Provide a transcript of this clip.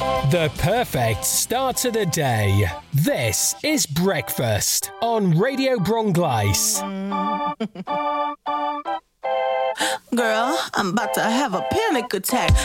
The perfect start to the day. This is Breakfast on Radio Bronglice. Girl, I'm about to have a panic attack.